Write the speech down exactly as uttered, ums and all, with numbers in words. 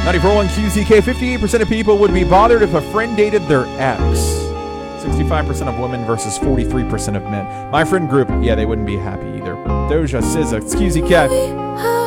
ninety-four point one Q Z K, fifty-eight percent of people would be bothered if a friend dated their ex. sixty-five percent of women versus forty-three percent of men. My friend group, yeah, they wouldn't be happy either. Doja, S Z A, Q Z K.